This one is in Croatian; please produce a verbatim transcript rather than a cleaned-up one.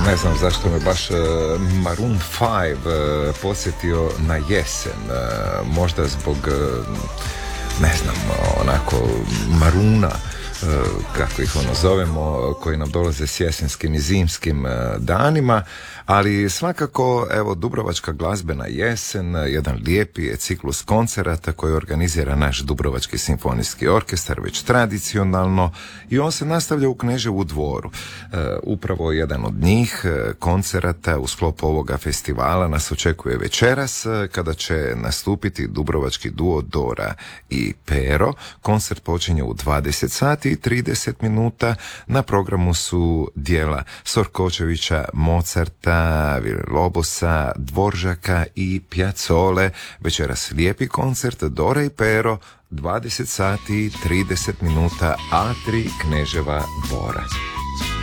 Ne znam zašto me baš uh, Maroon five uh, podsjetio na jesen. Uh, možda zbog, uh, ne znam, onako maruna, kako ih ono zovemo, koji nam dolaze s jesenskim i zimskim danima, ali svakako, evo, Dubrovačka glazbena jesen, jedan lijepi je ciklus koncerata koji organizira naš Dubrovački simfonijski orkestar već tradicionalno i on se nastavlja u Kneževu dvoru. E, upravo jedan od njih, koncerata u sklopu ovoga festivala, nas očekuje večeras kada će nastupiti dubrovački duo Dora i Pero. Koncert počinje u dvadeset sati i trideset minuta. Na programu su dijela Sorkočevića, Mozarta, Lobosa, Dvoržaka i Piazzole. Večeras lijepi koncert Dora i Pero, dvadeset sati i trideset minuta, Atrij Kneževa dvora.